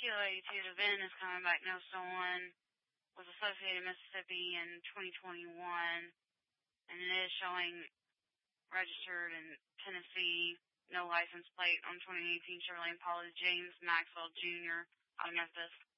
Kilo 82, the VIN is coming back no stolen, was associated Mississippi in 2021, and it is showing registered in Tennessee, no license plate on 2018 Chevrolet Impala James Maxwell Jr. out of Memphis.